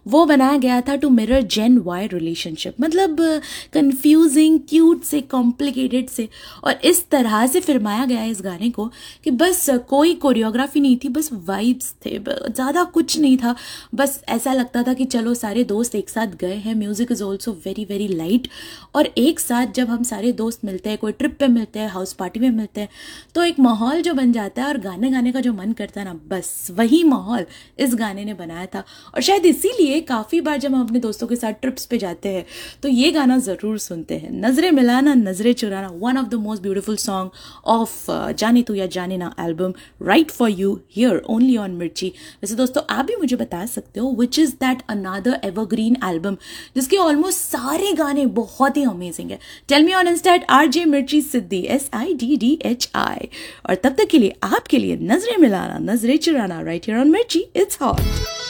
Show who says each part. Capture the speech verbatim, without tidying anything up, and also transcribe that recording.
Speaker 1: वो बनाया गया था to mirror gen Y relationship, मतलब कंफ्यूजिंग, क्यूट से, कॉम्प्लिकेटेड से, और इस तरह से फिल्माया गया है इस गाने को कि बस कोई कोरियोग्राफी नहीं थी, बस वाइब्स थे, ज़्यादा कुछ नहीं था। बस ऐसा लगता था कि चलो सारे दोस्त एक साथ गए हैं, music is also very very light, और एक साथ जब हम सारे दोस्त मिलते हैं, कोई ट्रिप पे मिलते हैं, हाउस पार्टी में मिलते हैं, तो एक माहौल जो बन जाता है और गाने गाने का जो मन करता है ना, बस वही माहौल इस गाने ने बनाया था। और शायद इसीलिए काफ़ी बार जब हम अपने दोस्तों के साथ ट्रिप्स पे जाते हैं तो ये गाना ज़रूर सुनते हैं। नज़रें मिलाना नज़रें चुराना, one of the most beautiful song of जाने तू या जाने ना album, right for you here only on मिर्ची। वैसे दोस्तों आप भी मुझे बता सकते हो which is that another evergreen album जिसके ऑलमोस्ट सारे गाने बहुत ही अमेजिंग है। Tell me on Insta eight R J मिर्ची सिद्धि, S I D D H I. और तब तक के लिए आपके लिए नजरें मिलाना नजरें चुराना, राइट हियर ऑन मिर्ची, इट्स हॉट।